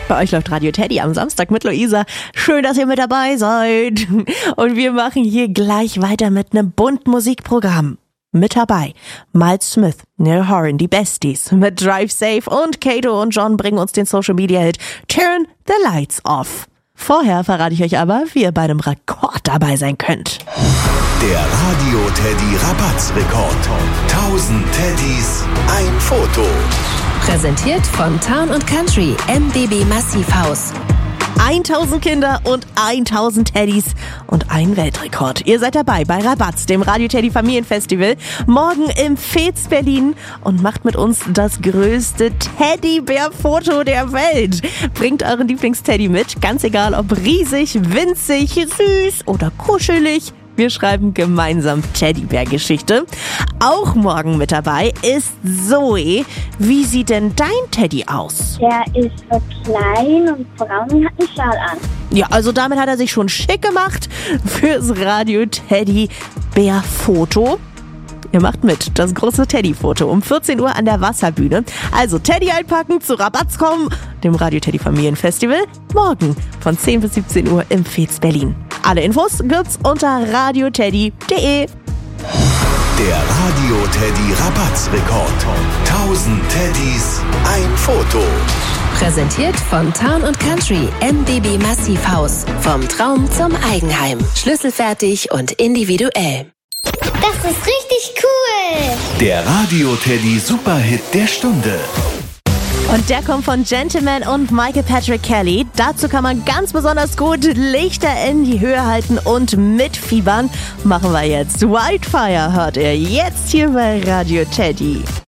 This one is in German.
Bei euch läuft Radio Teddy am Samstag mit Luisa. Schön, dass ihr mit dabei seid. Und wir machen hier gleich weiter mit einem bunten Musikprogramm. Mit dabei Miles Smith, Neil Horan, die Besties mit Drive Safe und Kato und John bringen uns den Social Media Hit Turn the Lights Off. Vorher verrate ich euch aber, wie ihr bei einem Rekord dabei sein könnt. Der Radio Teddy Rabatz-Rekord. 1000 Teddys, ein Foto. Präsentiert von Town & Country, MBB Massivhaus. 1000 Kinder und 1000 Teddys und ein Weltrekord. Ihr seid dabei bei Rabatz, dem Radio Teddy Familienfestival, morgen im Veets Berlin und macht mit uns das größte Teddybär-Foto der Welt. Bringt euren Lieblingsteddy mit, ganz egal ob riesig, winzig, süß oder kuschelig. Wir schreiben gemeinsam Teddybär-Geschichte. Auch morgen mit dabei ist Zoe. Wie sieht denn dein Teddy aus? Der ist so klein und braun und hat einen Schal an. Ja, also damit hat er sich schon schick gemacht fürs Radio Teddybär-Foto. Ihr macht mit, das große Teddy-Foto um 14 Uhr an der Wasserbühne. Also Teddy einpacken, zu Rabatz kommen, dem Radio Teddy Familienfestival, morgen von 10 bis 17 Uhr im Veets Berlin. Alle Infos gibt's unter radioteddy.de. Der Radio Teddy Rabatz-Rekord. 1000 Teddys, ein Foto. Präsentiert von Town & Country, MBB Massivhaus. Vom Traum zum Eigenheim. Schlüsselfertig und individuell. Das ist richtig cool. Der Radio Teddy Superhit der Stunde. Und der kommt von Gentleman und Michael Patrick Kelly. Dazu kann man ganz besonders gut Lichter in die Höhe halten und mitfiebern. Machen wir jetzt. Wildfire hört ihr jetzt hier bei Radio Teddy.